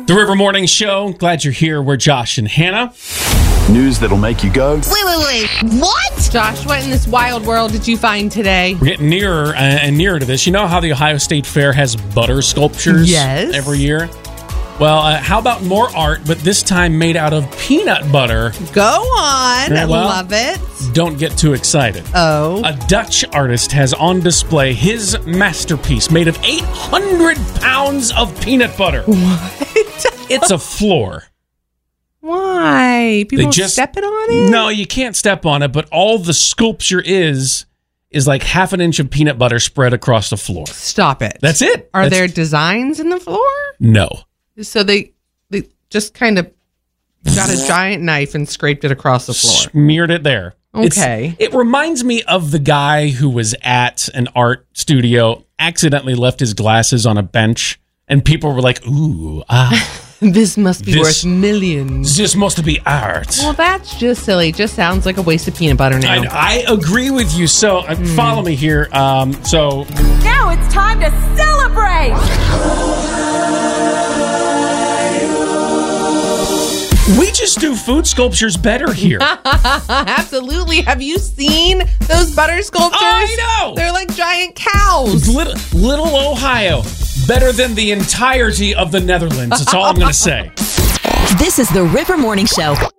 The River Morning Show. Glad you're here. We're Josh and Hannah. News that'll make you go, Wait. What? Josh, what in this wild world did you find today? We're getting nearer and nearer to this. You know how the Ohio State Fair has butter sculptures every year? Well, how about more art, but this time made out of peanut butter? Go on. Yeah, well, Love it. Don't get too excited. Oh. A Dutch artist has on display his masterpiece made of 800 pounds of peanut butter. What? It's a floor. Why? People stepping on it? No, you can't step on it, but all the sculpture is like half an inch of peanut butter spread across the floor. Stop it. That's it. Are there designs in the floor? No. So they just kind of got a giant knife and scraped it across the floor. Smeared it there. Okay. It reminds me of the guy who was at an art studio, accidentally left his glasses on a bench, and people were like, ooh, this must be worth millions. This must be art. Well, that's just silly. Just sounds like a waste of peanut butter now. I agree with you. So follow me here. Now it's time to celebrate! We just do food sculptures better here. Absolutely. Have you seen those butter sculptures? I know. They're like giant cows. Little Ohio, better than the entirety of the Netherlands. That's all I'm going to say. This is the River Morning Show.